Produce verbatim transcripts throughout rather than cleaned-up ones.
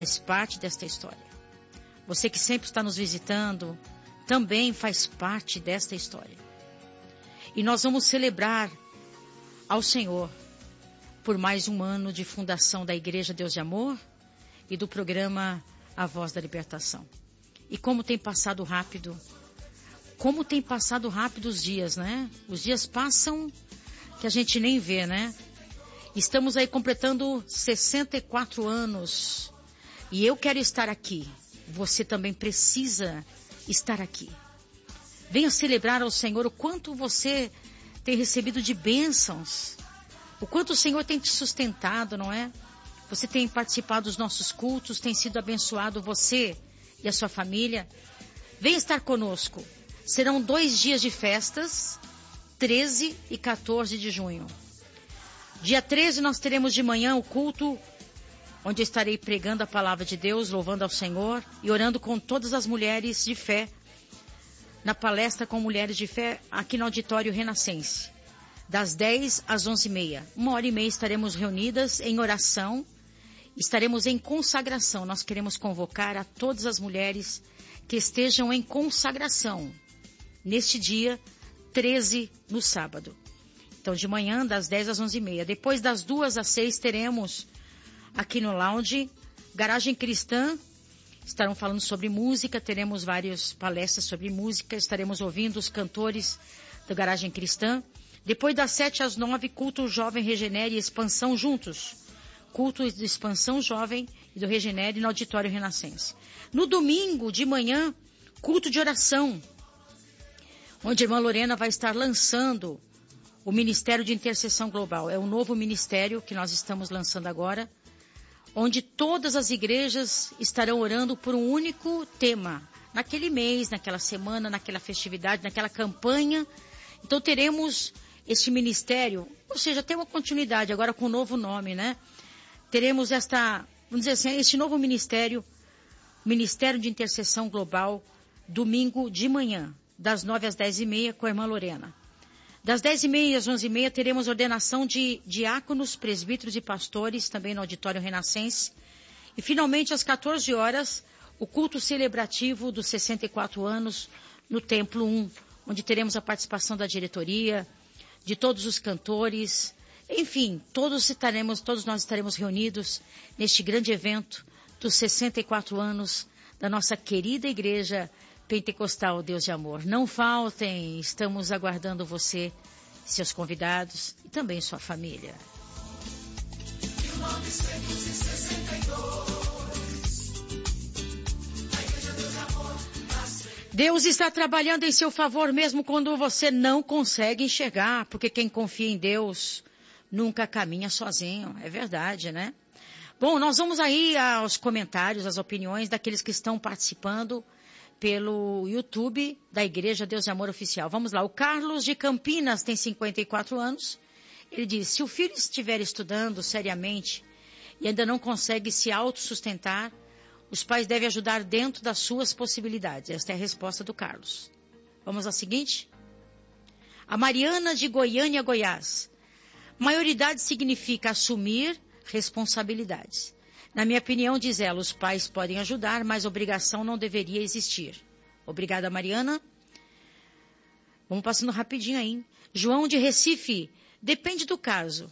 faz parte desta história. Você que sempre está nos visitando, também faz parte desta história. E nós vamos celebrar ao Senhor por mais um ano de fundação da Igreja Deus de Amor e do programa A Voz da Libertação. E como tem passado rápido, como tem passado rápido os dias, né? Os dias passam que a gente nem vê, né? Estamos aí completando sessenta e quatro anos e eu quero estar aqui. Você também precisa estar aqui. Venha celebrar ao Senhor o quanto você tem recebido de bênçãos, o quanto o Senhor tem te sustentado, não é? Você tem participado dos nossos cultos, tem sido abençoado você e a sua família. Venha estar conosco. Serão dois dias de festas, treze e quatorze de junho. Dia treze nós teremos de manhã o culto, onde eu estarei pregando a palavra de Deus, louvando ao Senhor e orando com todas as mulheres de fé, na palestra com mulheres de fé, aqui no Auditório Renascense, das dez às onze e meia. Uma hora e meia estaremos reunidas em oração, estaremos em consagração. Nós queremos convocar a todas as mulheres que estejam em consagração, neste dia treze, no sábado. Então, de manhã, das dez às onze e meia. Depois, das duas às seis, teremos aqui no lounge, Garagem Cristã. Estarão falando sobre música, teremos várias palestras sobre música, estaremos ouvindo os cantores do Garagem Cristã. Depois, das sete às nove, culto Jovem Regenere e Expansão juntos. Culto de Expansão Jovem e do Regenere no Auditório Renascense. No domingo, de manhã, culto de oração, onde a irmã Lorena vai estar lançando o Ministério de Intercessão Global. É um novo ministério que nós estamos lançando agora, onde todas as igrejas estarão orando por um único tema, naquele mês, naquela semana, naquela festividade, naquela campanha. Então teremos este ministério, ou seja, tem uma continuidade agora com um novo nome, né? Teremos esta, vamos dizer assim, este novo ministério, Ministério de Intercessão Global, domingo de manhã, das nove às dez e meia, com a irmã Lorena. Das dez e meia às onze e meia teremos ordenação de diáconos, presbíteros e pastores, também no Auditório Renascense. E finalmente, às quatorze horas, o culto celebrativo dos sessenta e quatro anos no Templo um, onde teremos a participação da diretoria, de todos os cantores, enfim, todos estaremos, todos nós estaremos reunidos neste grande evento dos sessenta e quatro anos da nossa querida Igreja Pentecostal Deus de Amor. Não faltem, estamos aguardando você, seus convidados e também sua família. mil novecentos e sessenta e dois, a Igreja Deus de Amor nasceu. Deus está trabalhando em seu favor mesmo quando você não consegue enxergar, porque quem confia em Deus nunca caminha sozinho, é verdade, né? Bom, nós vamos aí aos comentários, às opiniões daqueles que estão participando pelo YouTube da Igreja Deus de Amor Oficial. Vamos lá, o Carlos de Campinas tem cinquenta e quatro anos. Ele diz, se o filho estiver estudando seriamente e ainda não consegue se autossustentar, os pais devem ajudar dentro das suas possibilidades. Esta é a resposta do Carlos. Vamos à seguinte? A Mariana de Goiânia, Goiás. Maioridade significa assumir responsabilidades. Na minha opinião, diz ela, os pais podem ajudar, mas obrigação não deveria existir. Obrigada, Mariana. Vamos passando rapidinho aí. João de Recife, depende do caso.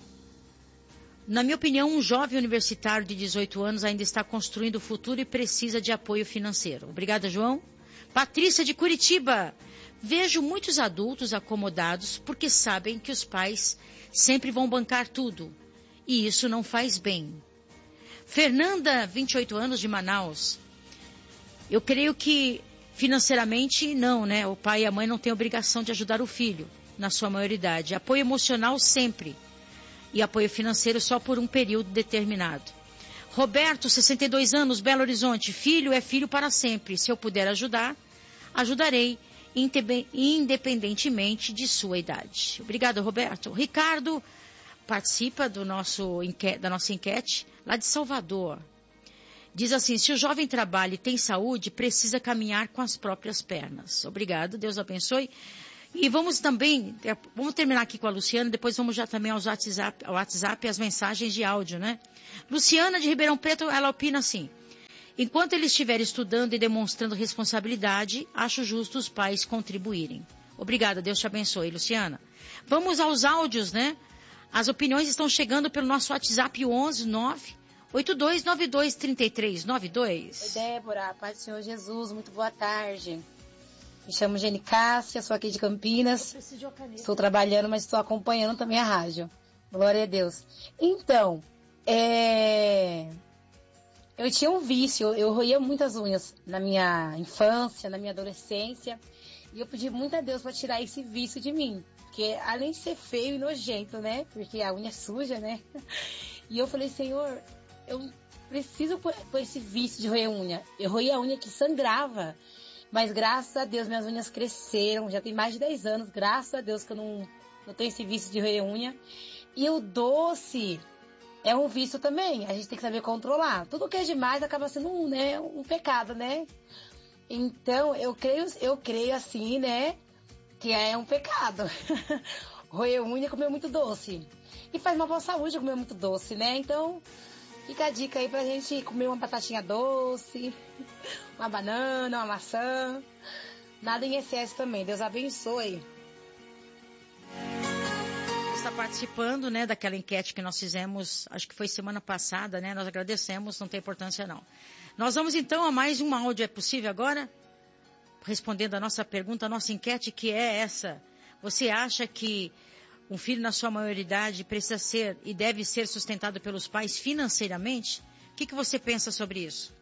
Na minha opinião, um jovem universitário de dezoito anos ainda está construindo o futuro e precisa de apoio financeiro. Obrigada, João. Patrícia de Curitiba, vejo muitos adultos acomodados porque sabem que os pais sempre vão bancar tudo. E isso não faz bem. Fernanda, vinte e oito anos, de Manaus. Eu creio que financeiramente não, né? O pai e a mãe não têm obrigação de ajudar o filho na sua maioridade. Apoio emocional sempre. E apoio financeiro só por um período determinado. Roberto, sessenta e dois anos, Belo Horizonte. Filho é filho para sempre. Se eu puder ajudar, ajudarei, independentemente de sua idade. Obrigado, Roberto. Ricardo participa do nosso, da nossa enquete lá de Salvador. Diz assim, se o jovem trabalha e tem saúde, precisa caminhar com as próprias pernas. Obrigado, Deus abençoe. E vamos também, vamos terminar aqui com a Luciana, depois vamos já também aos WhatsApp, ao WhatsApp e as mensagens de áudio, né? Luciana de Ribeirão Preto, ela opina assim, Enquanto ele estiver estudando e demonstrando responsabilidade, acho justo os pais contribuírem. Obrigada, Deus te abençoe, Luciana. Vamos aos áudios, né? As opiniões estão chegando pelo nosso WhatsApp onze nove oito dois nove dois três três nove dois. Oi, Débora, paz do Senhor Jesus, muito boa tarde. Me chamo Gene Cássia, sou aqui de Campinas. Estou trabalhando, mas estou acompanhando também a rádio. Glória a Deus. Então, é... eu tinha um vício, eu roía muitas unhas na minha infância, na minha adolescência. E eu pedi muito a Deus para tirar esse vício de mim. Porque além de ser feio e nojento, né? Porque a unha é suja, né? E eu falei, Senhor, eu preciso pôr esse vício de roer unha. Eu roía a unha que sangrava. Mas graças a Deus minhas unhas cresceram. Já tem mais de dez anos. Graças a Deus que eu não, não tenho esse vício de roer unha. E o doce é um vício também. A gente tem que saber controlar. Tudo que é demais acaba sendo um, né, um pecado, né? Então, eu creio, eu creio assim, né, que é um pecado. Roer unha e comer muito doce. E faz mal pra saúde comer muito doce, né? Então, fica a dica aí pra gente comer uma batatinha doce, uma banana, uma maçã. Nada em excesso também. Deus abençoe. Está participando, né, daquela enquete que nós fizemos, acho que foi semana passada, né? Nós agradecemos, não tem importância não. Nós vamos então a mais um áudio, é possível agora? Respondendo a nossa pergunta, a nossa enquete, que é essa. Você acha que um filho na sua maioridade precisa ser e deve ser sustentado pelos pais financeiramente? O que, que você pensa sobre isso?